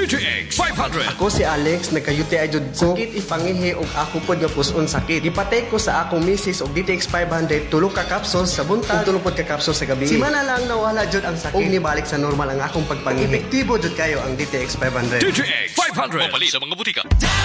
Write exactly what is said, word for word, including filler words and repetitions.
D T X five hundred. Ako si Alex, nagkayuti ay jud ko. Sakit ipangihi og ako pod nga puson sakit. Ipatay ko sa akong misis og D T X five hundred tulo ka capsules sa buntag ug tulo pod ka capsules sa gabi. Si mana lang nawala jud ang sakit. Og nibalik sa normal ang akong pagpangihi. Epektibo jud kayo ang D T X five hundred. D T X five hundred. Mapalit sa mga butika.